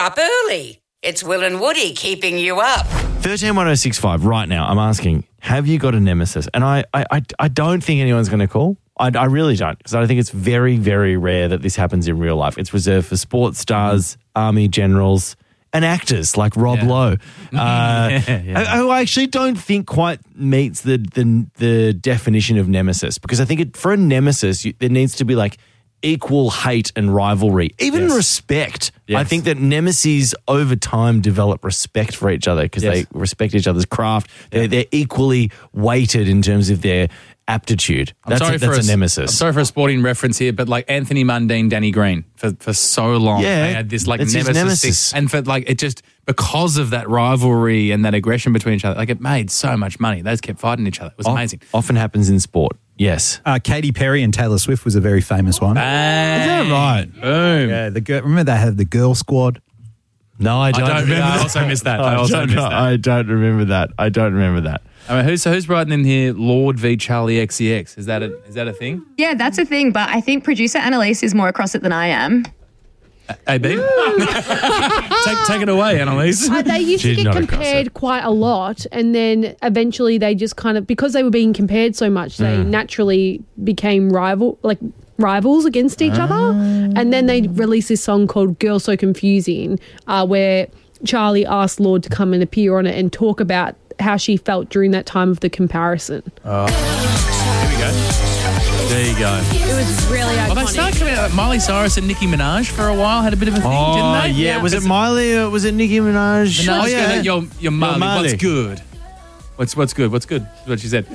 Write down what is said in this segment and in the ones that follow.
up early. It's Will and Woody keeping you up. 131065 right now, I'm asking, have you got a nemesis? And I don't think anyone's going to call. I really don't, because I think it's very, very rare that this happens in real life. It's reserved for sports stars, army generals, and actors like Rob Lowe. Who I actually don't think quite meets the definition of nemesis, because I think for a nemesis, there needs to be like equal hate and rivalry, even respect. I think that nemesis over time develop respect for each other because they respect each other's craft. They're equally weighted in terms of their aptitude. That's a nemesis. I'm sorry for a sporting reference here, but like Anthony Mundine, Danny Green, for so long, they had this like nemesis. And for like it just because of that rivalry and that aggression between each other, like it made so much money. They just kept fighting each other. It was amazing. Often happens in sport. Yes. Katy Perry and Taylor Swift was a very famous one. Is that right? Boom. Yeah, remember they had the girl squad? No, I don't remember that. I also missed that. I don't remember that. I mean, who's writing in here? Lord v Charlie XCX. Is that a thing? Yeah, that's a thing, but I think producer Annalise is more across it than I am. AB? take it away, Annalise. They used to get compared quite a lot, and then eventually they just kind of, because they were being compared so much, they naturally became rivals against each other. And then they released this song called Girl So Confusing, where Charlie asked Lord to come and appear on it and talk about how she felt during that time of the comparison. Here we go. There you go. It was really iconic. Well, they started coming out. Miley Cyrus and Nicki Minaj for a while had a bit of a thing, didn't they? Yeah. Was it Miley or was it Nicki Minaj? Your Marley. What's good? What's good? What's good? That's what she said.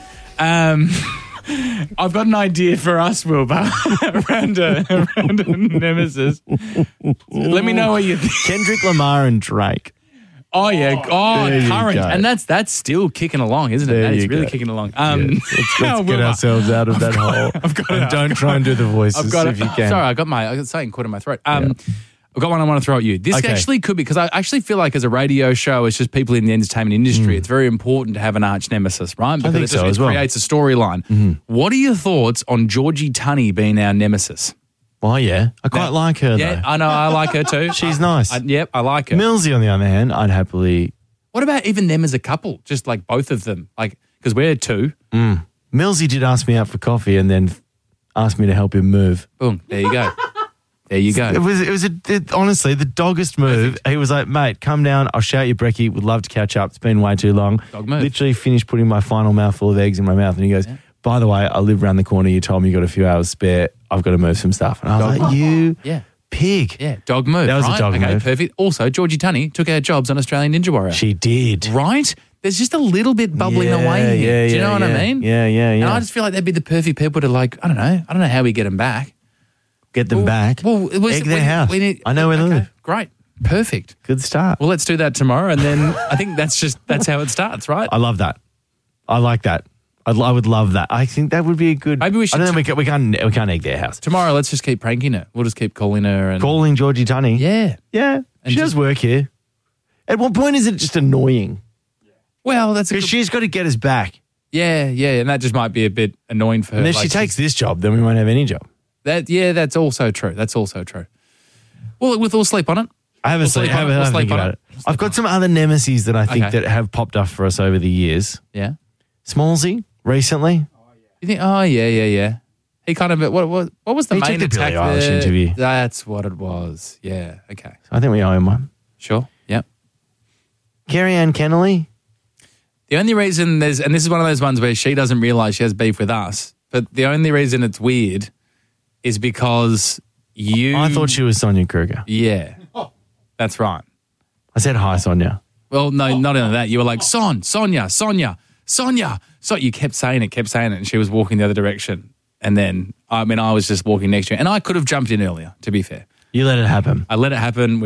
I've got an idea for us, Wilbur, around a nemesis. Let me know what you think. Kendrick Lamar and Drake. Oh, yeah. Current. go. And that's still kicking along, isn't it? That is really kicking along. Let's get ourselves out of that hole. And don't try and do the voices if you can. Sorry, I got something caught in my throat. I've got one I want to throw at you. This actually could be, because I actually feel like as a radio show, it's just people in the entertainment industry, it's very important to have an arch nemesis, right? Because think so as well. Creates a storyline. What are your thoughts on Georgie Tunney being our nemesis? Oh, yeah. I quite like her, Yeah, though. I know. I like her too. She's nice. I like her. Millsy, on the other hand, I'd happily... What about even them as a couple? Just like both of them? Like, because we're two. Millsy did ask me out for coffee and then asked me to help him move. Boom. There you go. There you go. It was honestly the doggest move. He was like, mate, come down. I'll shout you brekkie. Would love to catch up. It's been way too long. Dog move. Literally finished putting my final mouthful of eggs in my mouth. And he goes, by the way, I live around the corner. You told me you got a few hours spare. I've got to move some stuff. And I was like, you pig. Yeah, dog move. That was a dog move. Okay, perfect. Also, Georgie Tunney took our jobs on Australian Ninja Warrior. She did. Right? There's just a little bit bubbling away here. Do you know what I mean? Yeah. And I just feel like they'd be the perfect people to I don't know how we get them back. Get them back. Well, egg their house. I know where they live. Great. Perfect. Good start. Well, let's do that tomorrow, and then I think that's how it starts, right? I love that. I like that. I would love that. I think that would be a good... Maybe we should... I don't know, we can't egg their house. Tomorrow, let's just keep pranking her. We'll just keep calling her and... Calling Georgie Tunney? Yeah. Yeah. She does work here. At what point is it just annoying? Well, that's... Because she's got to get us back. Yeah, and that just might be a bit annoying for her. And if she takes this job, then we won't have any job. That's also true. Well, we'll sleep on it. I haven't sleep about it. I've got some other nemesis that I think that have popped up for us over the years. Yeah. Smallsy, recently. You think? Oh, yeah. He kind of what was the main took the attack Billie Eilish there? interview. That's what it was. Yeah. Okay. I think we owe him one. Sure. Yep. Kerry Ann Kennelly. The only reason and this is one of those ones where she doesn't realise she has beef with us, but the only reason it's weird is because I thought she was Sonia Kruger. Yeah. That's right. I said hi, Sonia. Well, no, not only that. You were like, Sonia. So you kept saying it, and she was walking the other direction. And then, I was just walking next to her. And I could have jumped in earlier, to be fair. You let it happen. I let it happen.